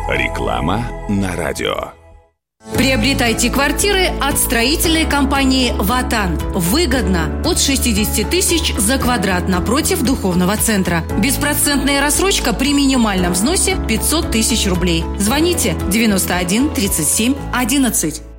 Реклама на радио. Приобретайте квартиры от строительной компании «Ватан». Выгодно. От 60 тысяч за квадрат напротив духовного центра. Беспроцентная рассрочка при минимальном взносе 500 тысяч рублей. Звоните 91 37 11.